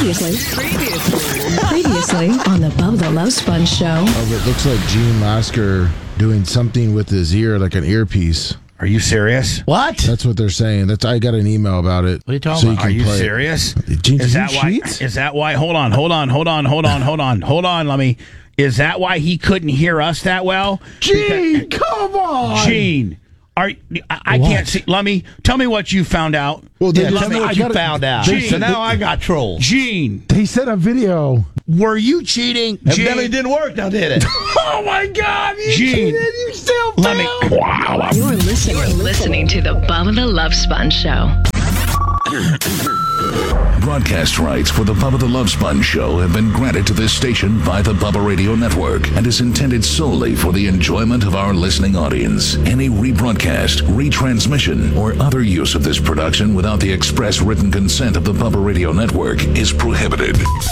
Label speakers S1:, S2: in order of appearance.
S1: Previously on the Bubba the Love Sponge Show.
S2: Oh, it looks like Gene Lasker doing something with his ear, like an earpiece.
S3: Are you serious?
S4: What?
S2: That's what they're saying. I got an email about it.
S4: What are you talking about?
S3: Are you serious?
S2: Gene,
S3: Is that why? Hold on. Let me. Is that why he couldn't hear us that well?
S4: Gene, come on.
S3: Gene, I can't see. Tell me what you found out.
S2: Well,
S4: Tell me what you found out.
S3: Gene,
S4: So now I got trolls.
S3: Gene,
S2: They sent a video.
S3: were you cheating?
S4: Evidently it didn't work, now did it?
S2: Oh my God! You
S3: Gene,
S2: cheated. You still
S3: let me.
S2: failed.
S1: You're listening to the Bubba the Love Sponge Show.
S5: Broadcast rights for the Bubba the Love Sponge Show have been granted to this station by the Bubba Radio Network and is intended solely for the enjoyment of our listening audience. Any rebroadcast, retransmission, or other use of this production without the express written consent of the Bubba Radio Network is prohibited.